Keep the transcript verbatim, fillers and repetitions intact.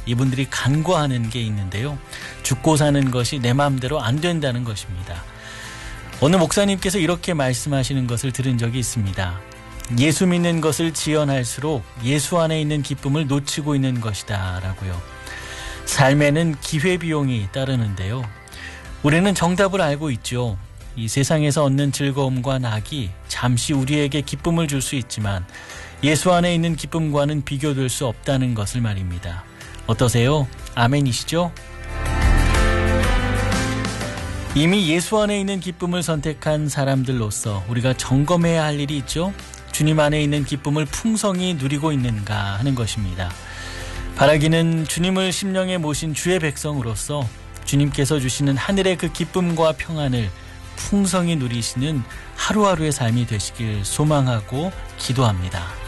이분들이 간과하는 게 있는데요. 죽고 사는 것이 내 마음대로 안 된다는 것입니다. 어느 목사님께서 이렇게 말씀하시는 것을 들은 적이 있습니다. 예수 믿는 것을 지연할수록 예수 안에 있는 기쁨을 놓치고 있는 것이다 라고요. 삶에는 기회비용이 따르는데요. 우리는 정답을 알고 있죠. 이 세상에서 얻는 즐거움과 낙이 잠시 우리에게 기쁨을 줄 수 있지만 예수 안에 있는 기쁨과는 비교될 수 없다는 것을 말입니다. 어떠세요? 아멘이시죠? 이미 예수 안에 있는 기쁨을 선택한 사람들로서 우리가 점검해야 할 일이 있죠. 주님 안에 있는 기쁨을 풍성히 누리고 있는가 하는 것입니다. 바라기는 주님을 심령에 모신 주의 백성으로서 주님께서 주시는 하늘의 그 기쁨과 평안을 풍성히 누리시는 하루하루의 삶이 되시길 소망하고 기도합니다.